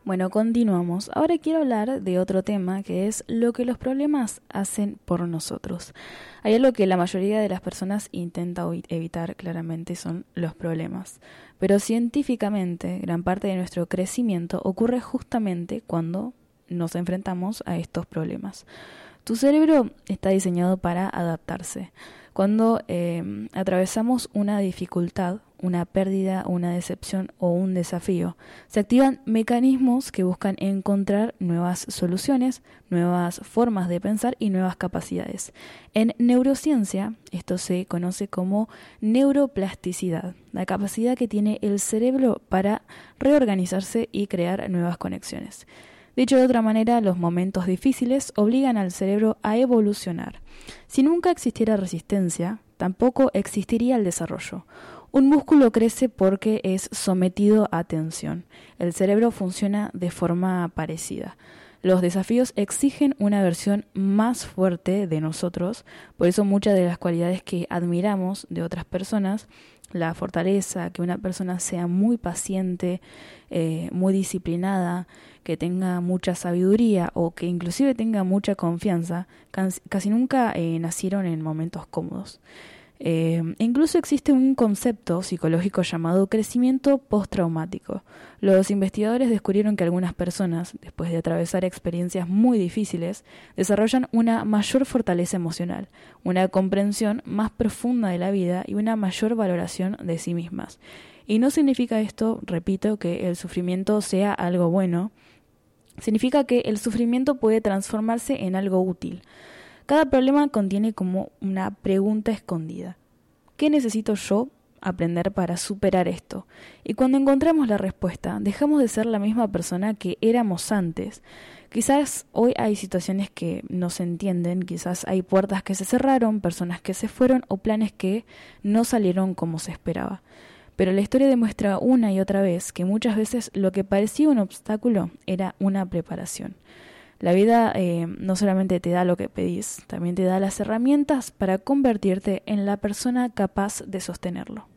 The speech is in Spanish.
Bueno, continuamos. Ahora quiero hablar de otro tema que es lo que los problemas hacen por nosotros. Hay algo que la mayoría de las personas intenta evitar claramente son los problemas. Pero científicamente, gran parte de nuestro crecimiento ocurre justamente cuando nos enfrentamos a estos problemas. Tu cerebro está diseñado para adaptarse. Cuando atravesamos una dificultad, una pérdida, una decepción o un desafío, se activan mecanismos que buscan encontrar nuevas soluciones, nuevas formas de pensar y nuevas capacidades. En neurociencia, esto se conoce como neuroplasticidad, la capacidad que tiene el cerebro para reorganizarse y crear nuevas conexiones. Dicho de otra manera, los momentos difíciles obligan al cerebro a evolucionar. Si nunca existiera resistencia, tampoco existiría el desarrollo. Un músculo crece porque es sometido a tensión. El cerebro funciona de forma parecida. Los desafíos exigen una versión más fuerte de nosotros, por eso muchas de las cualidades que admiramos de otras personas, la fortaleza, que una persona sea muy paciente, muy disciplinada, que tenga mucha sabiduría o que inclusive tenga mucha confianza, casi nunca nacieron en momentos cómodos. Incluso existe un concepto psicológico llamado crecimiento postraumático. Los investigadores descubrieron que algunas personas, después de atravesar experiencias muy difíciles, desarrollan una mayor fortaleza emocional, una comprensión más profunda de la vida y una mayor valoración de sí mismas. Y no significa esto, repito, que el sufrimiento sea algo bueno. Significa que el sufrimiento puede transformarse en algo útil. Cada problema contiene como una pregunta escondida. ¿Qué necesito yo aprender para superar esto? Y cuando encontramos la respuesta, dejamos de ser la misma persona que éramos antes. Quizás hoy hay situaciones que no se entienden, quizás hay puertas que se cerraron, personas que se fueron o planes que no salieron como se esperaba. Pero la historia demuestra una y otra vez que muchas veces lo que parecía un obstáculo era una preparación. La vida no solamente te da lo que pedís, también te da las herramientas para convertirte en la persona capaz de sostenerlo.